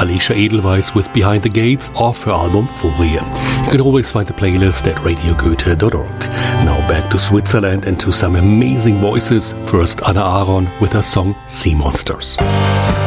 Alicia Edelweiss with Behind the Gates off her album Furie. You can always find the playlist at radiogoethe.org. Now back to Switzerland and to some amazing voices. First Anna Aaron with her song Sea Monsters.